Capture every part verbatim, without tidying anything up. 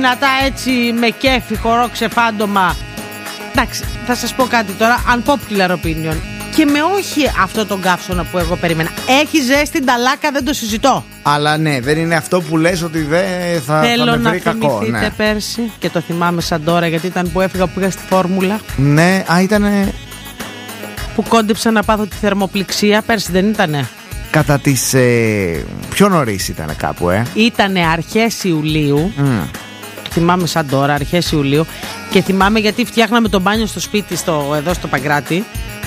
δυνατά έτσι με κέφι, χορό, ξεφάντωμα. Εντάξει, θα σας πω κάτι τώρα, unpopular opinion. Και με όχι αυτό τον καύσωνα που εγώ περίμενα. Έχει ζέστη ταλάκα, δεν το συζητώ. Αλλά ναι, δεν είναι αυτό που λες ότι δεν θα, Θέλω θα με να βρει κακό. θυμηθείτε Ναι. πέρσι, και το θυμάμαι σαν τώρα, γιατί ήταν που έφυγα, που πήγα στη Φόρμουλα. Ναι, α, ήτανε Που κόντεψα να πάθω τη θερμοπληξία. Πέρσι δεν ήτανε? κατά τις ε, πιο νωρίς ήταν κάπου, ε. Ήτανε αρχές Ιουλίου. Mm. Θυμάμαι σαν τώρα, αρχές Ιουλίου. Και θυμάμαι γιατί φτιάχναμε το μπάνιο στο σπίτι, στο, εδώ στο Παγκράτη.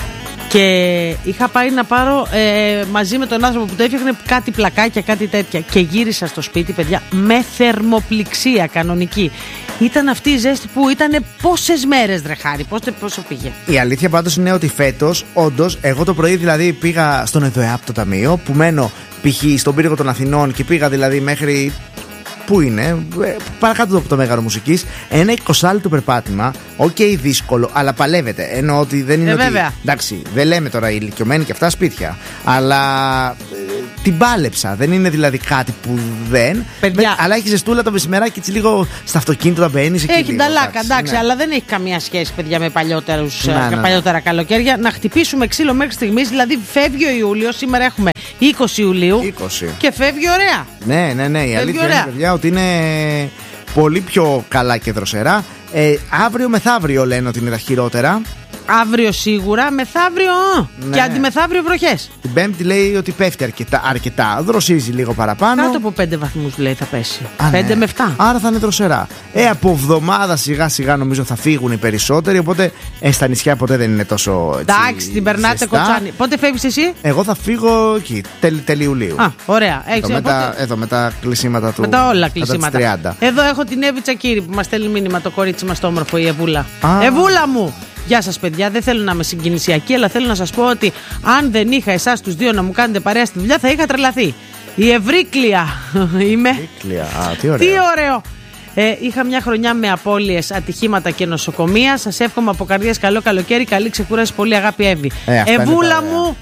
Και είχα πάει να πάρω ε, μαζί με τον άνθρωπο που το έφτιαχνε κάτι πλακάκια, κάτι τέτοια. Και γύρισα στο σπίτι, παιδιά, με θερμοπληξία κανονική. Ήταν αυτή η ζέστη που ήταν πόσες μέρες, ρε Χάρη, πόσο, πόσο πήγε. Η αλήθεια πάντως είναι ότι φέτος, όντως, εγώ το πρωί δηλαδή πήγα στον ΕΔΟΕΑΠ το ταμείο, που μένω π.χ. στον πύργο των Αθηνών και πήγα δηλαδή μέχρι. Πού είναι, παρακάτω από το Μέγαρο Μουσικής. Ένα εικοσάλεπτο περπάτημα. Οκ, okay, δύσκολο, αλλά παλεύεται. Εννοώ ότι δεν είναι. Ε, ότι, βέβαια. εντάξει, δεν λέμε τώρα οι ηλικιωμένοι και αυτά σπίτια. Αλλά ε, την πάλεψα. Δεν είναι δηλαδή κάτι που δεν. Παιδιά. Με, αλλά έχει ζεστούλα το μεσημεράκι, έτσι λίγο στα αυτοκίνητα μπαίνει εκεί. Έχει νταλάκα, εντάξει, εντάξει, ναι. αλλά δεν έχει καμία σχέση, παιδιά, με παλιότερους, Να, ναι, παλιότερα καλοκαίρια. Να χτυπήσουμε ξύλο μέχρι στιγμής. Δηλαδή, φεύγει ο Ιούλιος, σήμερα έχουμε είκοσι Ιουλίου. είκοσι. Και φεύγει ωραία. Ναι, ναι, ναι. Η Φεύγει αλήθεια ωραία. είναι, παιδιά, ότι είναι πολύ πιο καλά και δροσερά. Ε, αύριο μεθαύριο λένε ότι είναι τα χειρότερα. Αύριο σίγουρα, μεθαύριο Ναι. και αντιμεθαύριο βροχές. Την Πέμπτη λέει ότι πέφτει αρκετά, αρκετά. Δροσίζει λίγο παραπάνω. Κάτω από πέντε βαθμούς λέει θα πέσει. Α, πέντε ναι. με επτά. Άρα θα είναι δροσερά. Ε, από εβδομάδα σιγά σιγά νομίζω θα φύγουν οι περισσότεροι. Οπότε ε, στα νησιά ποτέ δεν είναι τόσο. Έτσι, Εντάξει, την περνάτε ζεστά. κοτσάνι. Πότε φεύγεις εσύ? Εγώ θα φύγω εκεί, τέλη, τέλη Ιουλίου. Α, ωραία. Έχεις, Εδώ, με οπότε... τα, εδώ με τα κλεισίματα του. με τα όλα κατά τις κλεισίματα. τριάντα. Εδώ έχω την Εύη Τσακύρη που μας στέλνει μήνυμα, το κορίτσι μας το όμορφο, η Εβούλα. Α. Εβούλα μου! Γεια σας, παιδιά. Δεν θέλω να είμαι συγκινησιακή, αλλά θέλω να σας πω ότι αν δεν είχα εσάς τους δύο να μου κάνετε παρέα στη δουλειά, θα είχα τρελαθεί. Η Ευρύκλια είμαι. Ευρύκλια. Α, τι ωραίο. Τι ωραίο! Ε, είχα μια χρονιά με απώλειες, ατυχήματα και νοσοκομεία. Σας εύχομαι από καρδιάς καλό καλοκαίρι, καλή ξεκούραση, πολύ αγάπη, Εύη. Ε, αυτά είναι Εβούλα τα ωραία. μου,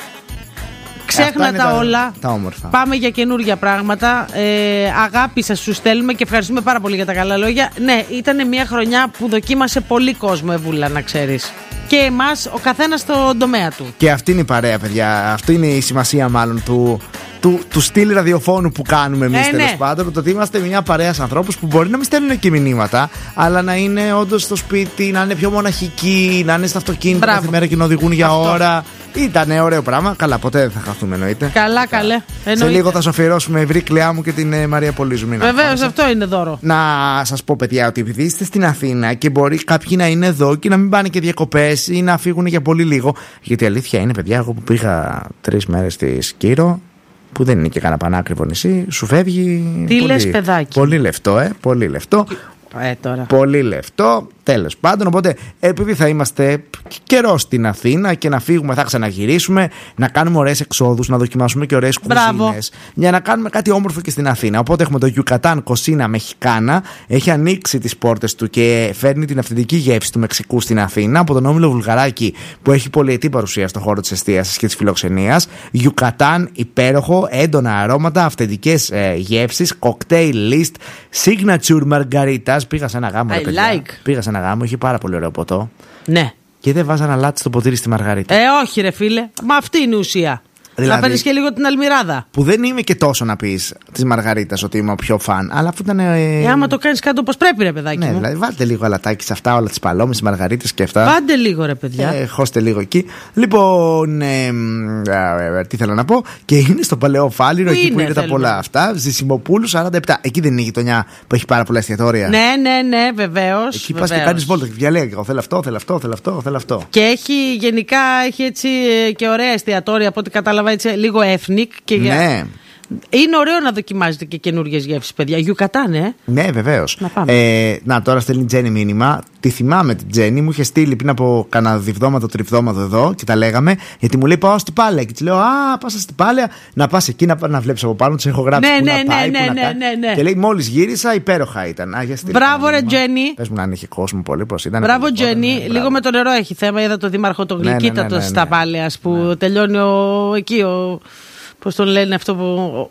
ξέχνα Αυτά τα, είναι τα- όλα. τα όμορφα. Πάμε για καινούργια πράγματα. Ε, αγάπη σας σου στέλνουμε και ευχαριστούμε πάρα πολύ για τα καλά λόγια. Ναι, ήταν μια χρονιά που δοκίμασε πολύ κόσμο, Εβούλα, να ξέρεις. Και εμάς, ο καθένας στον τομέα του. Και αυτή είναι η παρέα, παιδιά. Αυτή είναι η σημασία, μάλλον, του, του, του στυλ ραδιοφώνου που κάνουμε εμείς, Ε, τέλος ναι. πάντων. Το ότι είμαστε μια παρέα ανθρώπους που μπορεί να μην στέλνουν και μηνύματα, αλλά να είναι όντως στο σπίτι, να είναι πιο μοναχικοί, να είναι στο αυτοκίνητο Μπράβο. κάθε μέρα και να οδηγούν για Αυτό. ώρα. Ήταν ωραίο πράγμα. Καλά, ποτέ δεν θα χαθούμε, εννοείται. Καλά, καλέ. Σε Εννοείται. λίγο θα σου αφιερώσουμε Ευρύκλειά μου και την ε, Μαρία Πολύζου. μην Βεβαίως, αγχώνεσαι. αυτό είναι δώρο. Να σας πω, παιδιά, ότι επειδή είστε στην Αθήνα και μπορεί κάποιοι να είναι εδώ και να μην πάνε και διακοπές ή να φύγουν για πολύ λίγο. Γιατί η αλήθεια είναι, παιδιά, εγώ που πήγα τρεις μέρες στη Σκύρο, που δεν είναι και κανένα πανάκριβο νησί, σου φεύγει. Τι πολύ, λες, παιδάκι? Πολύ λεφτό, ε. Πολύ λεφτό. Ε, τώρα. Πολύ λεφτό. Τέλος πάντων, οπότε επειδή θα είμαστε καιρό στην Αθήνα και να φύγουμε, θα ξαναγυρίσουμε, να κάνουμε ωραίες εξόδους, να δοκιμάσουμε και ωραίες Μπράβο. κουζίνες, για να κάνουμε κάτι όμορφο και στην Αθήνα. Οπότε έχουμε το Yucatan Cocina Mexicana, έχει ανοίξει τις πόρτες του και φέρνει την αυθεντική γεύση του Μεξικού στην Αθήνα από τον Όμιλο Βουλγαράκη, που έχει πολυετή παρουσία στον χώρο της εστίασης και της φιλοξενίας. Yucatan, υπέροχο, έντονα αρώματα, αυθεντικές ε, γεύσεις, cocktail list, signature margaritas. Πήγα σε ένα γάμο, ρε I παιδιά. like. Πήγα σε ένα γάμο, είχε πάρα πολύ ωραίο ποτό. Ναι. Και δεν βάζανε αλάτι στο ποτήρι στη μαργαρίτα. Ε, όχι, ρε φίλε. Μα αυτή είναι η ουσία. Δηλαδή- Να παίρνει και λίγο την αλμυράδα. Που δεν είμαι και τόσο να πει τη Μαργαρίτα ότι είμαι ο πιο φαν, αλλά αφού ήταν. Ε, Ε, άμα το κάνει κάτω όπως πρέπει, ρε παιδάκι ναι, μου. δηλαδή βάλτε λίγο αλατάκι σε αυτά, όλα τι παλόμες, τις Μαργαρίτες και αυτά. Πάντε λίγο, ρε παιδιά. Ε, χώστε λίγο εκεί. Λοιπόν, ε, μ, ε, ε, τι θέλω να πω. Και είναι στο Παλαιό Φάληρο, Πού εκεί που είναι, είναι τα θέλουμε. πολλά αυτά. Ζησιμοπούλου σαράντα επτά. Εκεί δεν είναι η γειτονιά που έχει πάρα πολλά εστιατόρια. Ναι, ναι, ναι, βεβαίως. Εκεί πα και κάνει βόλτα και διαλέγει. Εγώ θέλω αυτό, θέλω αυτό, θέλω αυτό, θέλω αυτό. Και έχει γενικά έχει έτσι ε, και ωραία εστιατόρια από ό,τι κατάλαβα, έτσι λίγο ethnic. Και για- Ναι. Είναι ωραίο να δοκιμάζετε και καινούργιες γεύσεις, παιδιά. Γιουκατάν, ε. Ναι, βεβαίω. Να πάμε. Ε, να, τώρα στέλνει η Τζέννη μήνυμα. Τη θυμάμαι την Τζέννη, μου είχε στείλει πριν από κανένα διβδόματο, τριβδόματο εδώ και τα λέγαμε. Γιατί μου λέει πάω στη Πάλαια. Και τη λέω Α, πα στη Πάλαια να πα εκεί να, να βλέπει από πάνω. Τη έχω γράψει. Ναι, που ναι, να ναι, πάει, ναι, που να ναι, κάνει. ναι, ναι. Και λέει μόλι γύρισα, υπέροχα ήταν. Α, για στείλει Μπράβο, ένα ρε, μήνυμα. Τζέννη. Πες μου να είχε κόσμο πολύ, πώ ήταν. Μπράβο, πολύ Τζέννη. ναι, μπράβο. Λίγο με το νερό έχει θέμα. Είδα το δήμαρχο τον Ναι, ναι, Γλυκύτατο ναι, ναι, ναι. στα Πάλαιας που τελειώνει ο, εκεί ο. Πώς τον λένε αυτό που.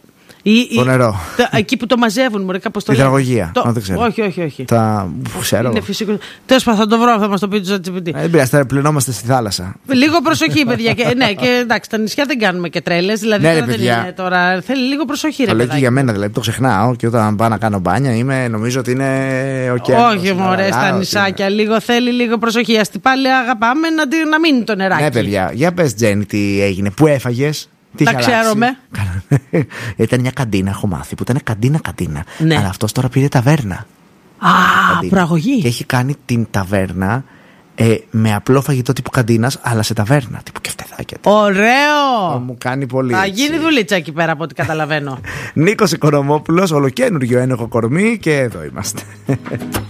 Ή, το νερό. Τα, εκεί που το μαζεύουν, μωρέ, κάπως το η υδραγωγία. το... Δεν ξέρω. Όχι, όχι, όχι. Τα... Ξέρω. Είναι φυσικό. Τέλος πάντων, θα το βρω, θα μας το πει το ChatGPT. Δεν πειράζει, πλενόμαστε στη θάλασσα. Λίγο προσοχή, παιδιά. Και, ναι, και εντάξει, τα νησιά δεν κάνουμε και τρέλες. Δηλαδή, ναι, τώρα ρε, δεν είναι τώρα. Θέλει λίγο προσοχή, ρε το παιδιά. λέω και για μένα, δηλαδή το ξεχνάω και όταν πάω να κάνω μπάνια είμαι, νομίζω ότι είναι οκ. Όχι, μωρέ, στα νησάκια. Λίγο θέλει λίγο προσοχή. Ας πάλι αγαπάμε να, να μείνει το νεράκι. Ναι, παιδιά, για πες, Τζέννη, τι έγινε, πού έφαγες. Τι τα ξέρουμε. Ήταν μια καντίνα, έχω μάθει, που ήταν καντίνα-καντίνα. Ναι. Αλλά αυτός τώρα πήρε ταβέρνα. Α, προαγωγή. Και έχει κάνει την ταβέρνα ε, με απλό φαγητό τύπου καντίνας, αλλά σε ταβέρνα. Τύπου κεφτεδάκια. Ωραίο! Μου κάνει πολύ. Θα γίνει δουλίτσα εκεί πέρα από ό,τι καταλαβαίνω. Νίκος Οικονομόπουλος, ολοκαίνουργιο ένοχο κορμί και εδώ είμαστε.